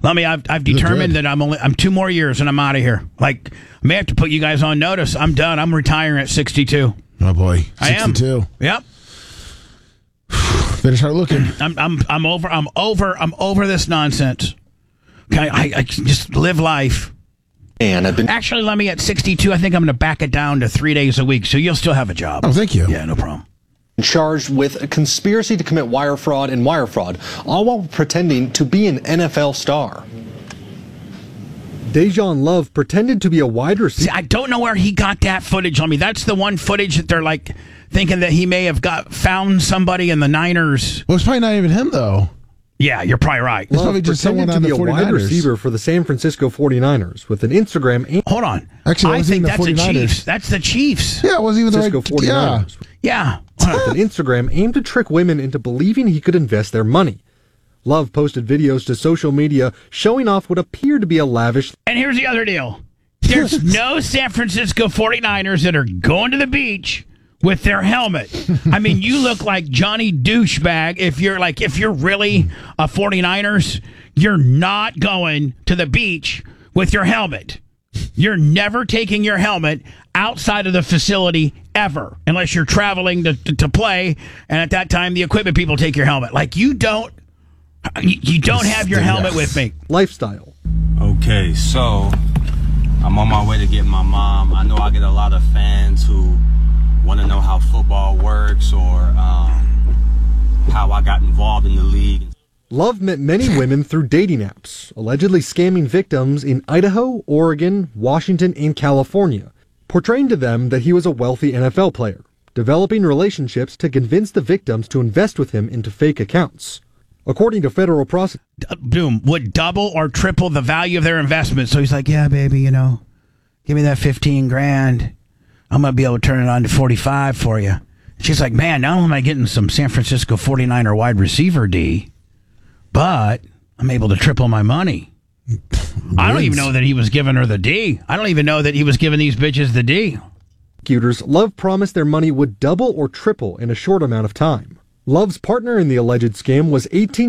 Lummy, I've determined that I'm 2 more years and I'm out of here. Like, I may have to put you guys on notice. I'm done. I'm retiring at 62. Oh boy, 62. I am. Yep. Better start looking. I'm over this nonsense. Okay, I can just live life. And Actually, Lummy, at 62, I think I'm going to back it down to 3 days a week, so you'll still have a job. Oh, thank you. Yeah, no problem. charged with a conspiracy to commit wire fraud, all while pretending to be an NFL star. Dejan Love pretended to be a wide receiver. See, I don't know where he got that footage on me. That's the one footage that they're like thinking that he may have found somebody in the Niners. Well, it's probably not even him, though. Yeah, you're probably right. It's probably just someone on the 49ers. Wide receiver for the San Francisco 49ers with an Instagram. Hold on. Actually, I think that's the Chiefs. That's the Chiefs. Yeah, it wasn't even the right 49ers. Yeah. With an Instagram aimed to trick women into believing he could invest their money. Love posted videos to social media showing off what appeared to be a lavish... And here's the other deal. There's no San Francisco 49ers that are going to the beach with their helmet. I mean, you look like Johnny Douchebag. If you're really a 49ers, you're not going to the beach with your helmet. You're never taking your helmet outside of the facility ever, unless you're traveling to play, and at that time, the equipment people take your helmet. Like, you don't have your helmet with me. Lifestyle. Okay, so I'm on my way to get my mom. I know I get a lot of fans who want to know how football works or how I got involved in the league. Love met many women through dating apps, allegedly scamming victims in Idaho, Oregon, Washington, and California, portraying to them that he was a wealthy NFL player, developing relationships to convince the victims to invest with him into fake accounts. According to federal prosecutors, Boom, would double or triple the value of their investment. So he's like, yeah, baby, give me that 15 grand. I'm going to be able to turn it on to 45 for you. She's like, man, not only am I getting some San Francisco 49er wide receiver D, but I'm able to triple my money. I don't even know that he was giving her the D. I don't even know that he was giving these bitches the D. Love promised their money would double or triple in a short amount of time. Love's partner in the alleged scam was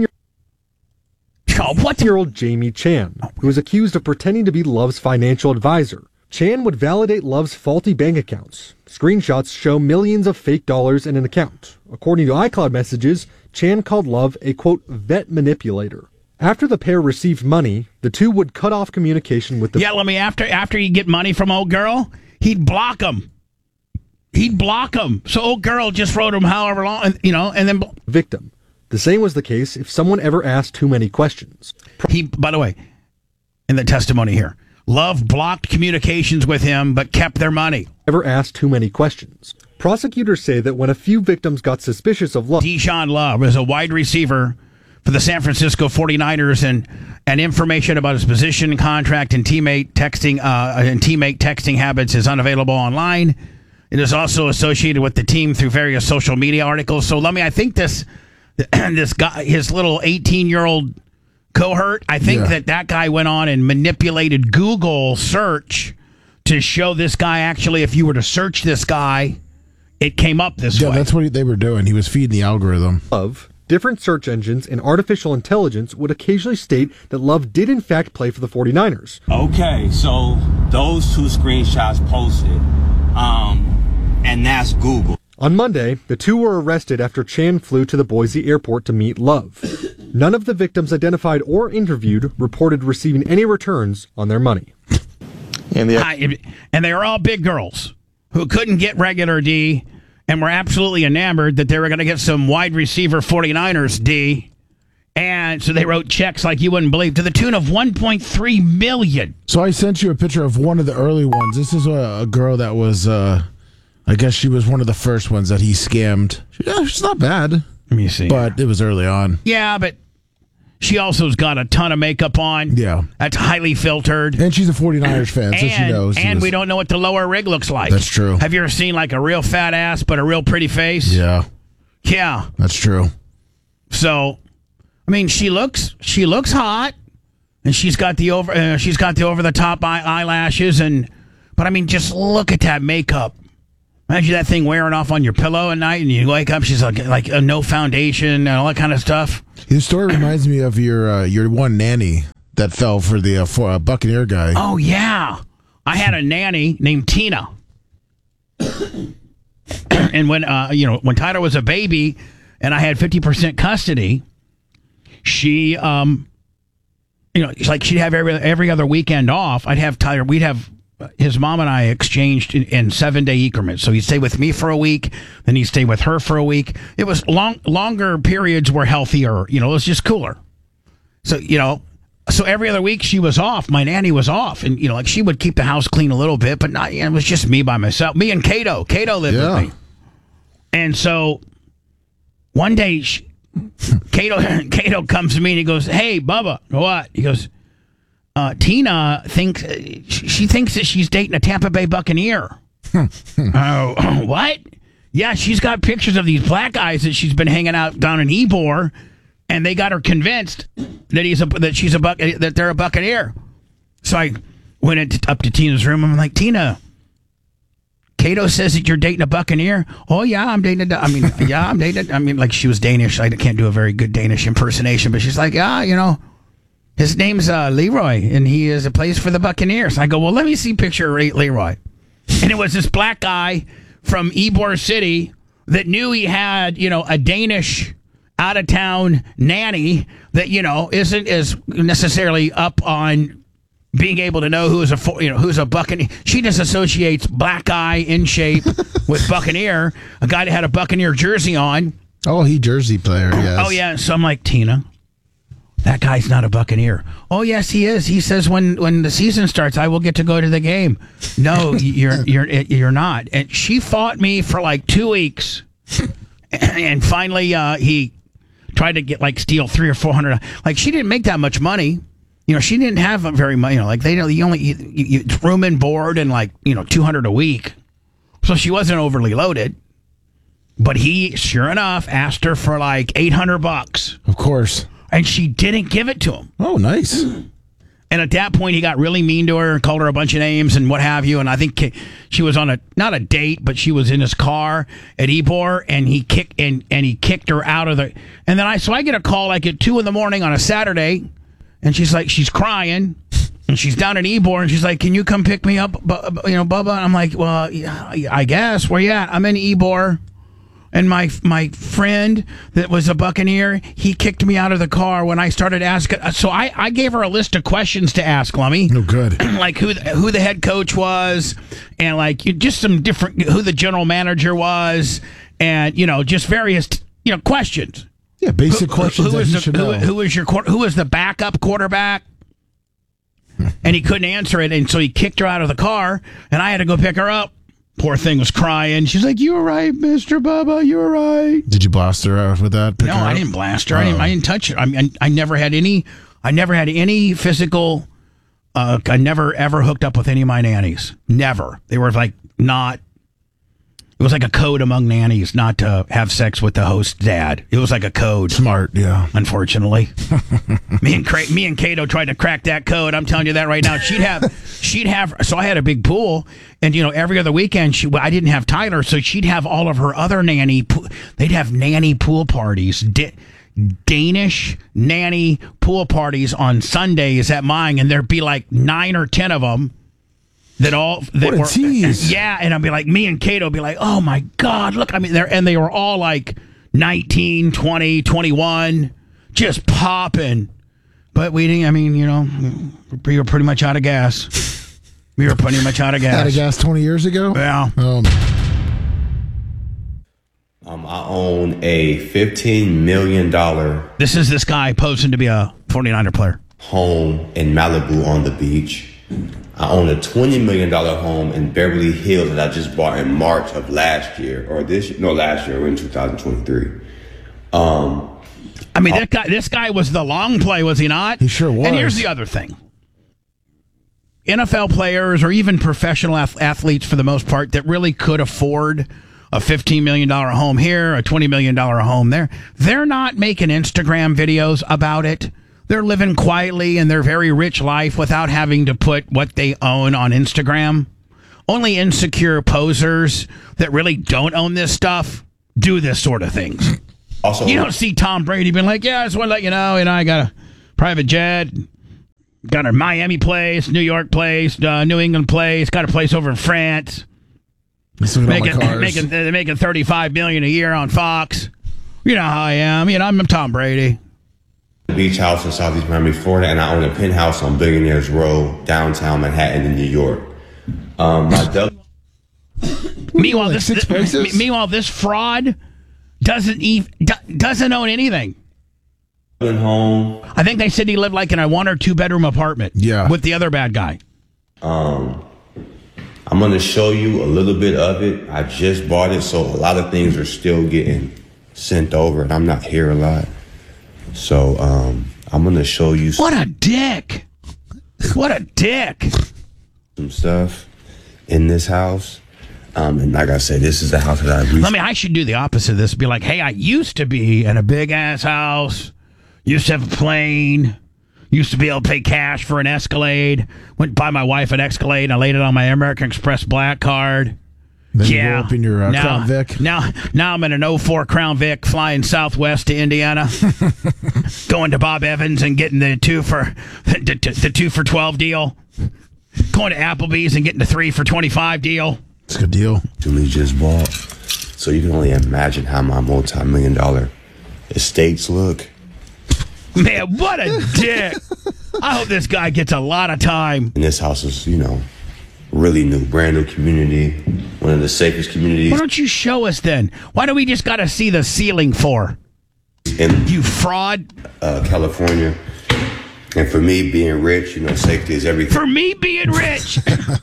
18-year-old Jamie Chan, who was accused of pretending to be Love's financial advisor. Chan would validate Love's faulty bank accounts. Screenshots show millions of fake dollars in an account. According to iCloud messages, Chan called Love a, quote, vet manipulator. After the pair received money, the two would cut off communication with the... Yeah, let me, after you get money from old girl, he'd block them. So old girl just wrote him however long, and then... victim. The same was the case if someone ever asked too many questions. By the way, in the testimony here, Love blocked communications with him, but kept their money. Ever asked too many questions. Prosecutors say that when a few victims got suspicious of Love... Dejan Love is a wide receiver for the San Francisco 49ers, and information about his position, contract, and teammate texting habits is unavailable online. It is also associated with the team through various social media articles. So, I think this guy, his little 18-year-old cohort, I think that guy went on and manipulated Google search to show this guy, actually, if you were to search this guy, it came up this way. Yeah, that's what they were doing. He was feeding the algorithm. Love, different search engines, and artificial intelligence would occasionally state that Love did in fact play for the 49ers. Okay, so those two screenshots posted, and that's Google. On Monday, the two were arrested after Chan flew to the Boise airport to meet Love. None of the victims identified or interviewed reported receiving any returns on their money. And they were all big girls who couldn't get regular D and were absolutely enamored that they were going to get some wide receiver 49ers D. And so they wrote checks like you wouldn't believe, to the tune of $1.3 million. So I sent you a picture of one of the early ones. This is a girl that was, I guess she was one of the first ones that he scammed. Yeah, she's not bad. Let me see. But it was early on. Yeah, but she also's got a ton of makeup on. Yeah. That's highly filtered. And she's a 49ers fan, so she knows. And we don't know what the lower rig looks like. That's true. Have you ever seen like a real fat ass but a real pretty face? Yeah. Yeah. That's true. So, she looks hot, and she's got the over the top eyelashes, but just look at that makeup. Imagine that thing wearing off on your pillow at night, and you wake up, she's like no foundation and all that kind of stuff. The story reminds me of your one nanny that fell for the for a Buccaneer guy. Oh, yeah. I had a nanny named Tina. And when when Tyler was a baby and I had 50% custody, she she'd have every other weekend off. I'd have Tyler, we'd have his mom and I exchanged in 7-day increments. So he'd stay with me for a week, then he'd stay with her for a week. It was longer periods were healthier, it was just cooler. So, so every other week she was off. My nanny was off, and she would keep the house clean a little bit, but not. It was just me by myself. Me and Cato. Cato lived with me, and so one day, Cato comes to me and he goes, "Hey, Bubba, what?" He goes, "Tina thinks that she's dating a Tampa Bay Buccaneer." Oh, what? Yeah, she's got pictures of these black guys that she's been hanging out down in Ybor. And they got her convinced that they're a Buccaneer. So I went up to Tina's room. I'm like, Tina, Cato says that you're dating a Buccaneer. Oh yeah, I'm dating. I'm dating. Like she was Danish. I can't do a very good Danish impersonation, but she's like, his name's Leroy, and he plays for the Buccaneers. I go, well, let me see a picture of Leroy, and it was this black guy from Ybor City that knew he had a Danish out-of-town nanny that isn't as necessarily up on being able to know who's a Buccaneer. She just associates black guy in shape with Buccaneer, a guy that had a Buccaneer jersey on. Oh, he Jersey player, yes. Oh yeah, so I'm like, Tina, that guy's not a Buccaneer. Oh yes, he is. He says when the season starts, I will get to go to the game. No, you're not. And she fought me for like 2 weeks, and finally he tried to steal $300 or $400. Like she didn't make that much money. She didn't have very much. It's room and board and $200 a week. So she wasn't overly loaded. But he, sure enough, asked her for $800. Of course. And she didn't give it to him. Oh, nice. And at that point, he got really mean to her, called her a bunch of names and what have you. And I think she was on not a date, but she was in his car at Ybor, and he kicked her out of the. And then I get a call at 2 a.m. on a Saturday, and she's crying, and she's down in Ybor, and she's like, "Can you come pick me up, Bubba?" And I'm like, "Well, yeah, I guess. Where you at?" I'm in Ybor. And my friend that was a Buccaneer, he kicked me out of the car when I started asking. So I gave her a list of questions to ask, Lummy. Oh, good. Like who the head coach was, and just some different, who the general manager was, and just various questions. Yeah, basic questions that you should know. Who was the backup quarterback? And he couldn't answer it, and so he kicked her out of the car, and I had to go pick her up. Poor thing was crying. She's like, "You were right, Mr. Bubba. You were right." Did you blast her out with that? No, I didn't blast her. I didn't touch her. I never had any physical. I never ever hooked up with any of my nannies. Never. They were not. It was like a code among nannies not to have sex with the host's dad. It was like a code. Smart, yeah. Unfortunately, me and Cato tried to crack that code. I'm telling you that right now. She'd have. So I had a big pool, and every other weekend I didn't have Tyler, so she'd have all of her other nanny. They'd have nanny pool parties. Danish nanny pool parties on Sundays at mine, and there'd be 9 or 10 of them. What a tease. Yeah, and I'd be like, me and Cato would be like, "Oh my God, look!" They were all 19, 20, 21, just popping. But we didn't. We were pretty much out of gas. Out of gas 20 years ago. Yeah. I own a $15 million. This is this guy posing to be a 49er player. Home in Malibu on the beach. I own a $20 million home in Beverly Hills that I just bought in March of last year, last year. We're in 2023. This guy was the long play, was he not? He sure was. And here's the other thing. NFL players or even professional athletes, for the most part, that really could afford a $15 million home here, a $20 million home there, they're not making Instagram videos about it. They're living quietly in their very rich life without having to put what they own on Instagram. Only insecure posers that really don't own this stuff do this sort of things. Also, you don't see Tom Brady being like, "Yeah, I just want to let you know, I got a private jet, Got a Miami place, New York place, New England place. Got a place over in France. He's looking at all my cars. They're making $35 million a year on Fox. You know how I am. You know, I'm Tom Brady. Beach house in Southeast Miami, Florida, and I own a penthouse on Billionaires Row, downtown Manhattan in New York. Meanwhile, like six places? Meanwhile, this fraud doesn't own anything. Home. I think they said he lived like in a 1 or 2 bedroom apartment. Yeah. With the other bad guy. I'm going to show you a little bit of it. I just bought it, so a lot of things are still getting sent over, and I'm not here a lot. So I'm going to show you What a dick. What a dick. some stuff in this house. And like I said, this is the house that I recently... I should do the opposite of this. Be like, hey, I used to be in a big-ass house. Used to have a plane. Used to be able to pay cash for an Escalade. Went to buy my wife an Escalade. And I laid it on my American Express Black card. Then you go up in your now, Crown Vic. Now I'm in an 04 Crown Vic flying southwest to Indiana. Going to Bob Evans and getting the 2 for 12 deal. Going to Applebee's and getting the 3 for 25 deal. It's a good deal. Julie just bought. So you can only imagine how my multi-million-dollar estates look. Man, what a dick. I hope this guy gets a lot of time. And this house is, really new, brand new community. One of the safest communities. Why don't you show us then? Why do we just got to see the ceiling for? In You fraud. California. And for me, being rich, safety is everything. For me being rich.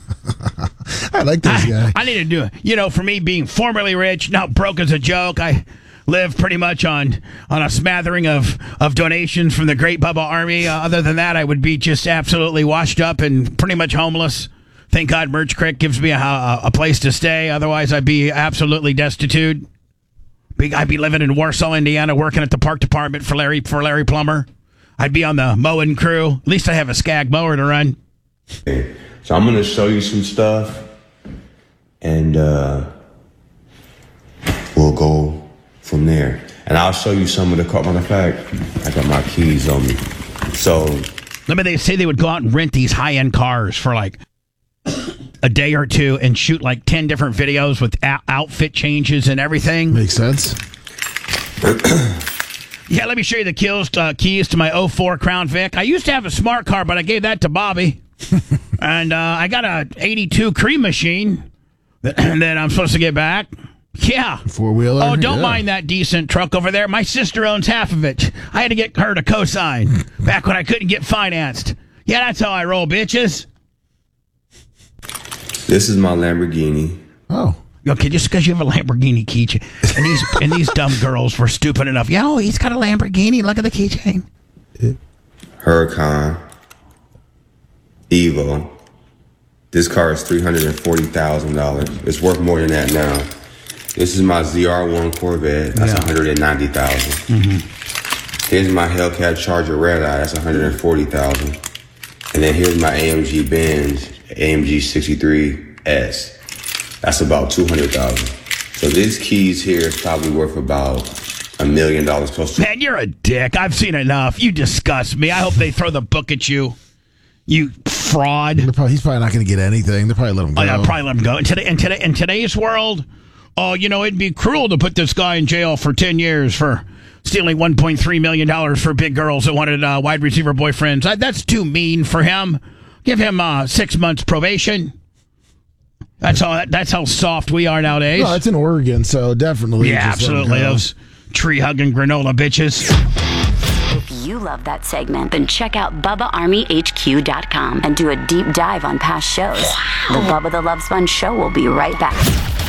I like this guy. I need to do it. For me being formerly rich, now broke as a joke. I live pretty much on a smattering of donations from the Great Bubba Army. Other than that, I would be just absolutely washed up and pretty much homeless. Thank God Merch Creek gives me a place to stay. Otherwise, I'd be absolutely destitute. I'd be living in Warsaw, Indiana, working at the park department for Larry Plummer. I'd be on the mowing crew. At least I have a Skag mower to run. So I'm going to show you some stuff. And we'll go from there. And I'll show you some of the car. Matter of fact, I got my keys on me. So They say they would go out and rent these high-end cars for like a day or two and shoot like 10 different videos with outfit changes and everything. Makes sense. Yeah, let me show you the keys to my 04 Crown Vic. I used to have a smart car, but I gave that to Bobby. And I got a 82 Cream Machine that I'm supposed to get back. Yeah. Four-wheeler. Oh, don't mind that decent truck over there. My sister owns half of it. I had to get her to co-sign back when I couldn't get financed. Yeah, that's how I roll, bitches. this is my Lamborghini. Oh. Okay, just because you have a Lamborghini keychain. And these dumb girls were stupid enough. Yeah, he's got a Lamborghini. Look at the keychain. Huracan. Evo. This car is $340,000. It's worth more than that now. This is my ZR1 Corvette. That's $190,000. Mm-hmm. Here's my Hellcat Charger Red Eye. That's $140,000. And then here's my AMG Benz AMG 63S. That's about $200,000. So these keys here is probably worth about $1 million close to. Man, you're a dick. I've seen enough. You disgust me. I hope they throw the book at you. You fraud. He's probably not going to get anything. They'll probably let him go. I'll probably let him go. In today's world, it'd be cruel to put this guy in jail for 10 years for stealing $1.3 million for big girls that wanted wide receiver boyfriends. That's too mean for him. Give him 6 months probation. That's how soft we are nowadays. No, it's in Oregon, so definitely. Yeah, absolutely. Those tree-hugging granola bitches. If you love that segment, then check out BubbaArmyHQ.com and do a deep dive on past shows. The Bubba the Love Sponge Show will be right back.